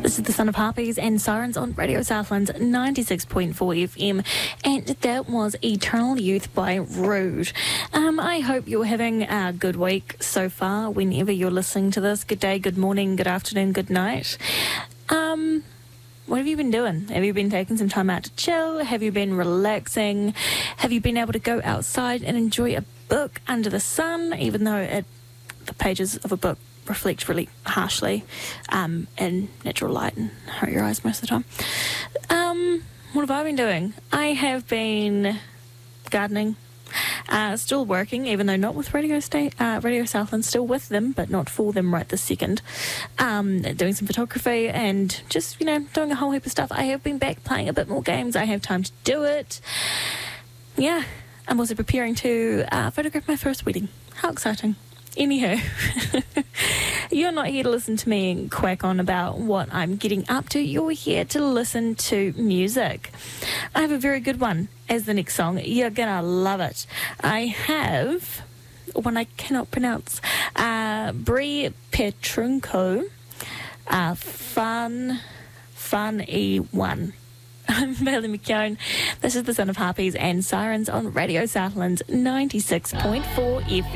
This is the Son of Harpies and Sirens on Radio Southland's 96.4 FM, and that was Eternal Youth by Rude. I hope you're having a good week so far, whenever you're listening to this. Good day, good morning, good afternoon, good night. What have you been doing? Have you been taking some time out to chill? Have you been relaxing? Have you been able to go outside and enjoy a book under the sun, even though the pages of a book reflect really harshly in natural light and hurt your eyes most of the time? What have I been doing? I have been gardening. Still working, even though not with Radio Southland, still with them, but not for them right this second. Doing some photography and just, doing a whole heap of stuff. I have been back playing a bit more games. I have time to do it. Yeah, I'm also preparing to photograph my first wedding. How exciting. Anywho, you're not here to listen to me quack on about what I'm getting up to. You're here to listen to music. I have a very good one as the next song. You're gonna love it. I have one I cannot pronounce. Brie Petrunko, Fun E1. I'm Bailey McKeown. This is the Son of Harpies and Sirens on Radio Southland's 96.4 FM.